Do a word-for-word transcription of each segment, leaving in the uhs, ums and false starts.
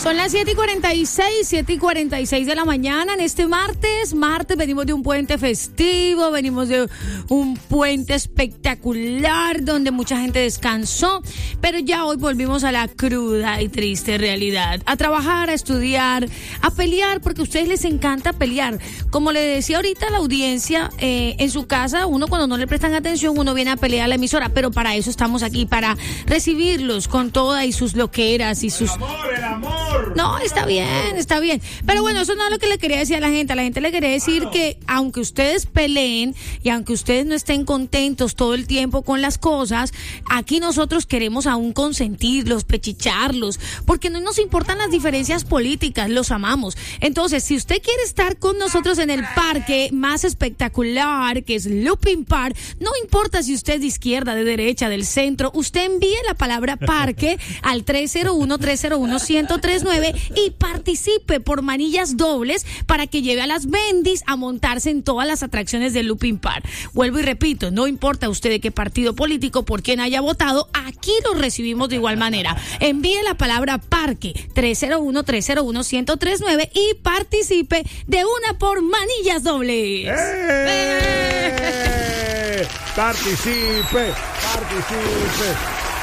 Son las siete y cuarenta y seis, siete y cuarenta y seis de la mañana en este martes. Martes venimos de un puente festivo, venimos de un puente espectacular donde mucha gente descansó, pero ya hoy volvimos a la cruda y triste realidad. A trabajar, a estudiar, a pelear, porque a ustedes les encanta pelear. Como le decía ahorita a la audiencia, eh, en su casa, uno cuando no le prestan atención, uno viene a pelear a la emisora, pero para eso estamos aquí, para recibirlos con todas y sus loqueras y sus... El amor, el amor. No, está bien, está bien. Pero bueno, eso no es lo que le quería decir a la gente. A la gente le quería decir que aunque ustedes peleen y aunque ustedes no estén contentos todo el tiempo con las cosas, aquí nosotros queremos aún consentirlos, pechicharlos, porque no nos importan las diferencias políticas, los amamos. Entonces, si usted quiere estar con nosotros en el parque más espectacular, que es Looping Park, no importa si usted es de izquierda, de derecha, del centro, usted envíe la palabra parque al tres cero uno, tres cero uno, uno cero tres nueve y participe por manillas dobles para que lleve a las bendis a montarse en todas las atracciones de Looping Park. Vuelvo y repito, no importa usted de qué partido político, por quién haya votado, aquí lo recibimos de igual manera. Envíe la palabra parque tres cero uno, tres cero uno, uno cero tres nueve y participe de una por manillas dobles. ¡Eh! ¡Eh! Participe, participe.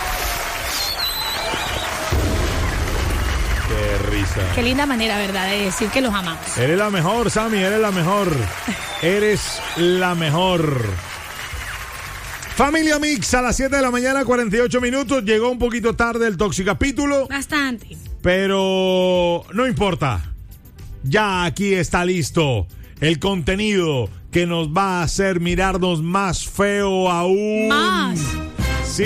Qué risa. Qué linda manera, ¿verdad?, de decir que los amamos. Eres la mejor, Sammy, eres la mejor. Eres la mejor. Familia Mix, a las siete de la mañana, cuarenta y ocho minutos. Llegó un poquito tarde el Toxicapítulo. Bastante. Pero no importa. Ya aquí está listo el contenido que nos va a hacer mirarnos más feo aún. Más. Sí.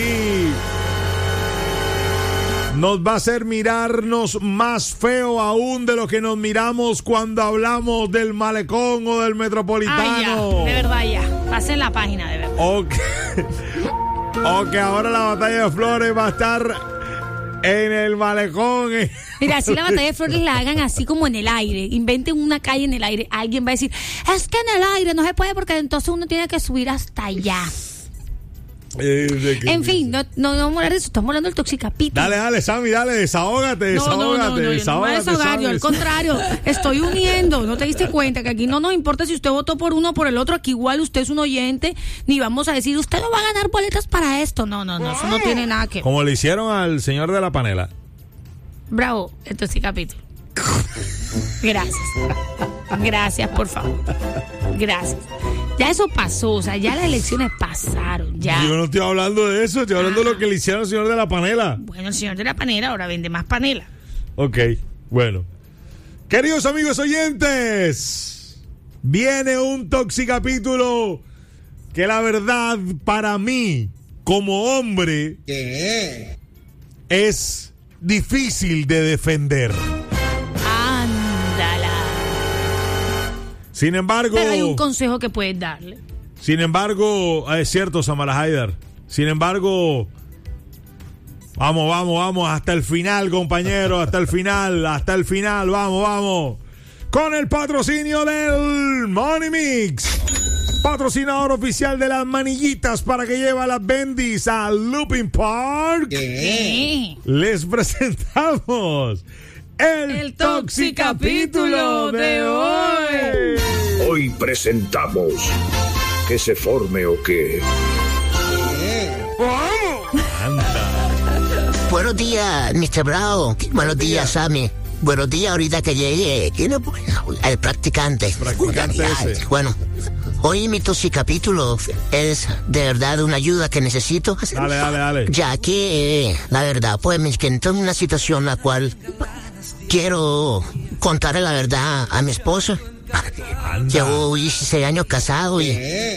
Nos va a hacer mirarnos más feo aún de lo que nos miramos cuando hablamos del Malecón o del Metropolitano. Ay, ya, de verdad ya. Pasen la página, de verdad. O que, o que ahora la batalla de Flores va a estar en el Malecón. Mira, si la batalla de Flores la hagan así como en el aire, inventen una calle en el aire, alguien va a decir, es que en el aire no se puede porque entonces uno tiene que subir hasta allá. Eh, en fin, no, no, no vamos a hablar de eso, estamos hablando del Toxicapítulo. Dale, dale, Sammy, dale, desahógate, desahógate, no, no, no, no, desahógate. Yo no me voy a desahogar, yo al contrario, estoy uniendo. ¿No te diste cuenta que aquí no nos importa si usted votó por uno o por el otro? Aquí igual usted es un oyente, ni vamos a decir, usted no va a ganar boletas para esto. No, no, no, eso no tiene nada que ver. Como le hicieron al señor de la panela. Bravo, el Toxicapítulo. Gracias. Gracias, por favor. Gracias. Ya eso pasó, o sea, ya las elecciones pasaron, ya. Yo no estoy hablando de eso, estoy hablando ah. de lo que le hicieron al señor de la panela. Bueno, el señor de la panela ahora vende más panela. Ok, bueno. Queridos amigos oyentes, viene un Toxicapítulo que la verdad para mí, como hombre, ¿qué? Es difícil de defender. Sin embargo... Pero hay un consejo que puedes darle. Sin embargo, es cierto, Samara Haidar. Sin embargo, vamos, vamos, vamos, hasta el final, compañero, hasta el final, hasta el final, vamos, vamos. Con el patrocinio del Money Mix, patrocinador oficial de las manillitas para que lleve a las bendis a Looping Park. ¿Qué? Les presentamos... El, el Toxicapítulo de hoy. Hoy presentamos Que se forme o qué. ¡Vamos! Anda. Buenos días, mister Bravo. Buenos, Buenos días, días, Sammy. Buenos días, ahorita que llegue. El practicante. Practicante ese. Bueno, hoy mi Toxicapítulo es de verdad una ayuda que necesito. Dale, dale, dale. Ya que, eh, la verdad, pues me encuentro en una situación en la cual quiero contarle la verdad a mi esposa. Anda. Llevo dieciséis años casado y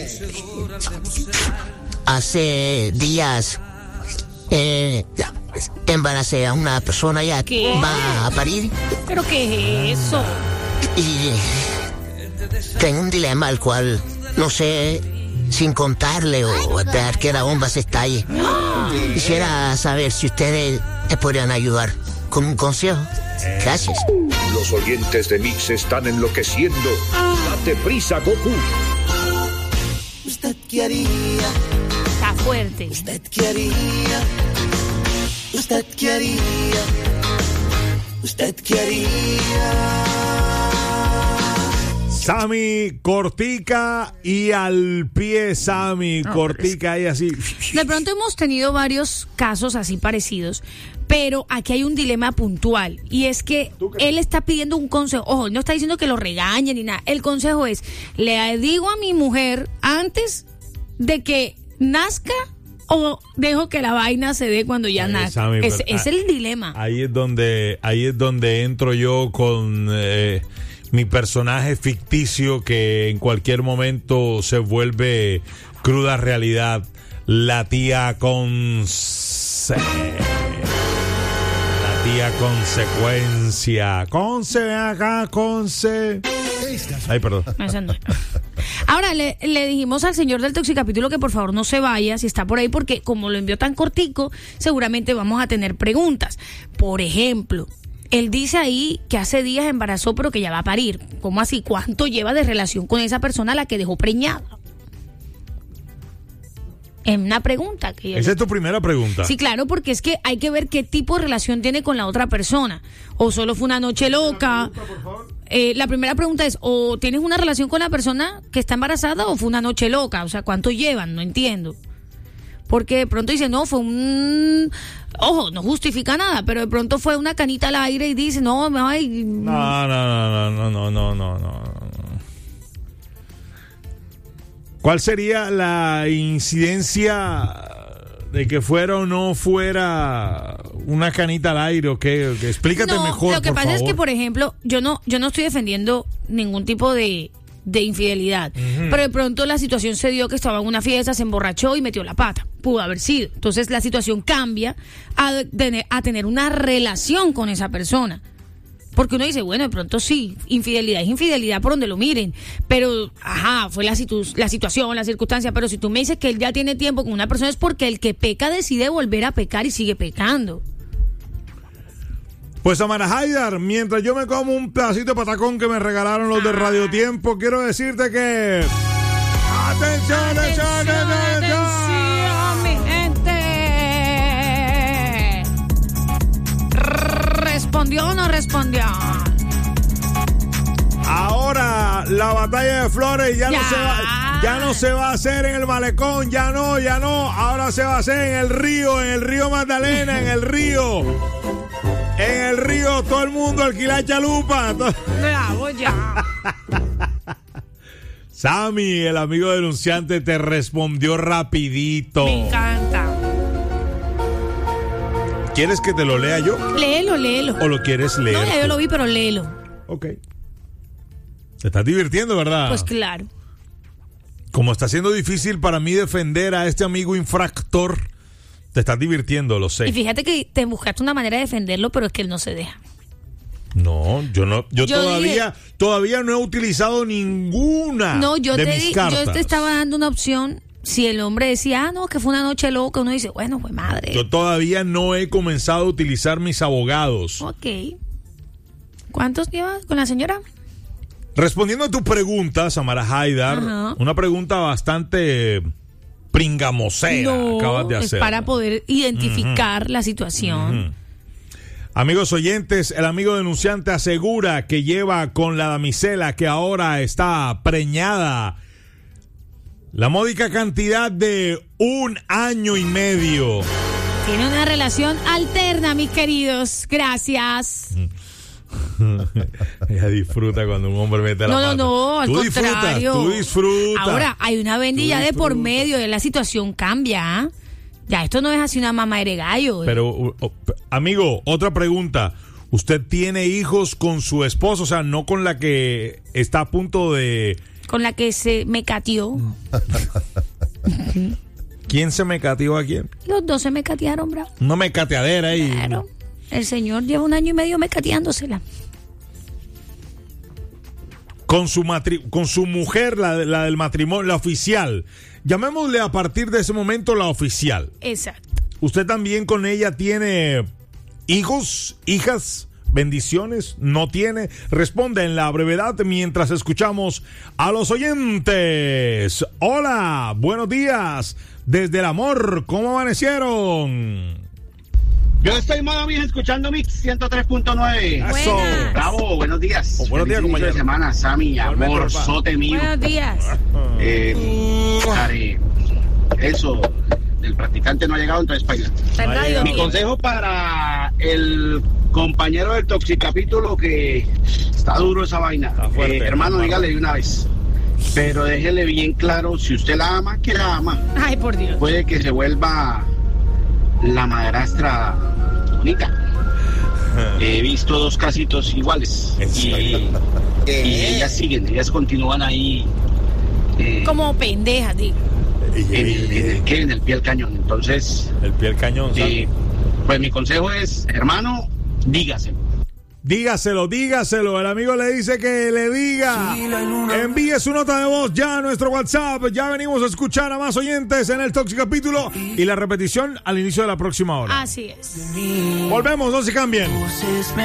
hace días eh, embaracé a una persona ya que va a parir. ¿Pero qué es eso? Y tengo un dilema al cual no sé sin contarle o esperar que la bomba se estalle. Quisiera saber si ustedes me podrían ayudar con un consejo. Gracias. Los oyentes de Mix están enloqueciendo. Date prisa, Goku. ¿Usted qué haría? Está fuerte. ¿Usted qué haría? ¿Usted qué haría? ¿usted qué haría? Sammy, cortica y al pie, Sammy, No, cortica y así. De pronto hemos tenido varios casos así parecidos, pero aquí hay un dilema puntual y es que él está pidiendo un consejo. Ojo, no está diciendo que lo regañen ni nada. El consejo es, le digo a mi mujer antes de que nazca o dejo que la vaina se dé cuando ya Ay, nazca. Sammy, Es, pero, es el dilema. Ahí es donde, ahí es donde entro yo con eh, mi personaje ficticio que en cualquier momento se vuelve cruda realidad. La tía Conce. La tía Consecuencia. Conce acá, Conce. Ay, perdón. Eso no. Ahora, le, le dijimos al señor del Toxicapítulo que por favor no se vaya si está por ahí, porque como lo envió tan cortico, seguramente vamos a tener preguntas. Por ejemplo, él dice ahí que hace días embarazó, pero que ya va a parir. ¿Cómo así? ¿Cuánto lleva de relación con esa persona a la que dejó preñada? Es una pregunta que yo Esa es tu primera pregunta. Sí, claro, porque es que hay que ver qué tipo de relación tiene con la otra persona. O solo fue una noche loca. Eh, la primera pregunta es, o tienes una relación con la persona que está embarazada o fue una noche loca. O sea, ¿cuánto llevan? No entiendo. Porque de pronto dice, no, fue un... Ojo, no justifica nada, pero de pronto fue una canita al aire y dice, no, me ay... No, no, no, no, no, no, no, no. ¿Cuál sería la incidencia de que fuera o no fuera una canita al aire o qué? Explícate No, mejor, lo que por pasa favor. es que, por ejemplo, yo no, yo no estoy defendiendo ningún tipo de, de infidelidad, Ujú. pero de pronto la situación se dio que estaba en una fiesta, se emborrachó y metió la pata. Pudo haber sido. Entonces la situación cambia a, tener, a tener una relación con esa persona. Porque uno dice, bueno, de pronto sí, infidelidad es infidelidad por donde lo miren, pero, ajá, fue la, situ la situación, la circunstancia, pero si tú me dices que él ya tiene tiempo con una persona es porque el que peca decide volver a pecar y sigue pecando. Pues Samara Haidar, mientras yo me como un pedacito de patacón que me regalaron los de Radio Tiempo, quiero decirte que... ¡Atención, atención, atención! atención, mi gente! ¿Respondió o no respondió? Ahora la batalla de Flores ya, Ya. no se va, ya no se va a hacer en el malecón, ya no, ya no. Ahora se va a hacer en el río, en el río Magdalena, en el río. En el río, todo el mundo alquilar chalupa. Bravo, ya. Sammy, el amigo denunciante, te respondió rapidito. Me encanta. ¿Quieres que te lo lea yo? Léelo, léelo. ¿O lo quieres leer? No, ya yo tú? lo vi, pero léelo. Ok. Te estás divirtiendo, ¿verdad? Pues claro. Como está siendo difícil para mí defender a este amigo infractor, te estás divirtiendo, lo sé. Y fíjate que te buscaste una manera de defenderlo, pero es que él no se deja. No, yo no, yo, Yo todavía, todavía no he utilizado ninguna No, yo de te mis di, cartas. yo te estaba dando una opción. Si el hombre decía, ah, no, que fue una noche loca, uno dice, bueno, pues madre. Yo todavía no he comenzado a utilizar mis abogados. Ok. ¿Cuántos llevas con la señora? Respondiendo a tu pregunta, Samara Haidar, Ajá. una pregunta bastante pringamosea No, acabas de es hacer. para poder identificar la situación. Ujú. Amigos oyentes, el amigo denunciante asegura que lleva con la damisela que ahora está preñada la módica cantidad de un año y medio. Tiene una relación alterna, mis queridos. Gracias. Ella disfruta cuando un hombre mete la No, no, pata. no, al tú contrario. Disfrutas, tú disfrutas. Ahora, hay una bendilla Tú de por disfrutas. medio, de la situación cambia. ¿Ah? Ya, esto no es así una mamá de gallo. ¿eh? Pero, uh, uh, amigo, otra pregunta. ¿Usted tiene hijos con su esposo? O sea, no con la que está a punto de... Con la que se me cateó. ¿Quién se me cateó a quién? Los dos se me catearon, bravo. Una mecateadera ahí. Claro. El señor lleva un año y medio mecateándosela. Con su matri con su mujer, la, la del matrimonio, la oficial. Llamémosle a partir de ese momento la oficial. Exacto. ¿Usted también con ella tiene hijos, hijas, bendiciones? ¿No tiene? Responde en la brevedad mientras escuchamos a los oyentes. Hola, buenos días. Desde el amor, ¿cómo amanecieron? Yo estoy modo bien escuchando Mix ciento tres punto nueve. Eso. Buenas. Bravo, buenos días. Oh, buenos días, Feliz inicio compañero. de semana, Sammy, Igualmente, amor, papá. sote mío. Buenos días. Eh, Cari, eso, el practicante no ha llegado, entonces baila. Está en radio. Mi consejo para el compañero del Toxicapítulo, que está duro esa vaina. Está fuerte, Eh, hermano, está dígale de una vez. Pero déjele bien claro, si usted la ama, que la ama. Ay, por Dios. Puede que se vuelva la madrastra bonita. He visto dos casitos iguales. ¿En Y, serio? y ellas siguen, ellas continúan ahí. eh, Como pendejas, digo. Y- en, el, en, y- el, ¿qué? En el pie del cañón. Entonces, El pie del cañón. ¿sabes? eh, pues mi consejo es, hermano, dígaselo. Dígaselo, dígaselo. El amigo le dice que le diga. Envíe su nota de voz ya a nuestro WhatsApp. Ya venimos a escuchar a más oyentes en el Toxicapítulo y la repetición al inicio de la próxima hora. Así es. Volvemos, no se cambien. Voces me